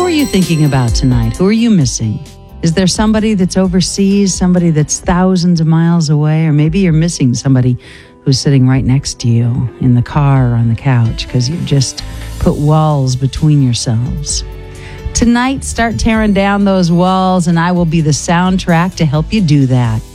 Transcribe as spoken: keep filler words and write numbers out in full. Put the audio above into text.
are you thinking about tonight? Who are you missing? Is there somebody that's overseas, somebody that's thousands of miles away, or maybe you're missing somebody who's sitting right next to you in the car or on the couch because you've just put walls between yourselves. Tonight, start tearing down those walls, and I will be the soundtrack to help you do that.